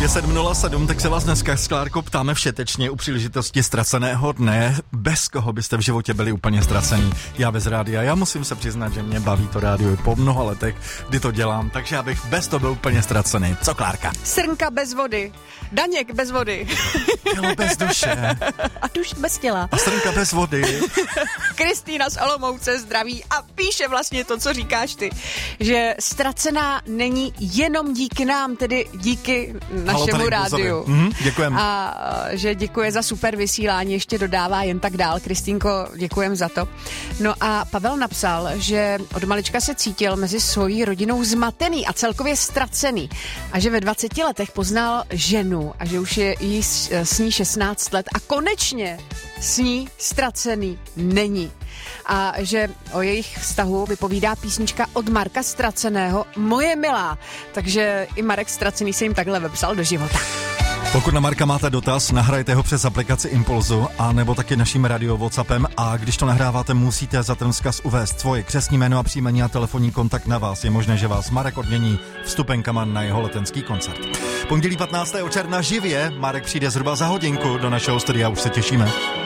Je 7:07, tak se vás dneska s Klárkou ptáme všetečně u příležitosti ztraceného dne. Bez koho byste v životě byli úplně ztracený? Já bez rádia. Já musím se přiznat, že mě baví to rádio i po mnoha letech, kdy to dělám, takže já bych bez toho byl úplně ztracený. Co, Klárka? Srnka bez vody, Daněk bez vody. Tělo bez duše. A duš bez těla. A srnka bez vody. Kristýna z Olomouce zdraví a píše vlastně to, co říkáš ty, že ztracená není jenom díky nám, tedy díky našemu rádiu. Děkujeme. A že děkuje za super vysílání, ještě dodává jen tak dál. Kristýnko, děkujem za to. No a Pavel napsal, že od malička se cítil mezi svojí rodinou zmatený a celkově ztracený a že ve 20 letech poznal ženu a že už je jí s ní 16 let a konečně s ní ztracený není. A že o jejich vztahu vypovídá písnička od Marka Ztraceného Moje milá. Takže i Marek Ztracený se jim takhle vepsal do života. Pokud na Marka máte dotaz, nahrajte ho přes aplikaci Impulzu a nebo taky naším radio WhatsAppem a když to nahráváte, musíte za ten vzkaz uvést svoje křestní jméno a příjmení a telefonní kontakt na vás. Je možné, že vás Marek odmění vstupenkama na jeho letenský koncert. Pondělí 15. června živě, Marek přijde zhruba za hodinku do našeho studia, už se těšíme.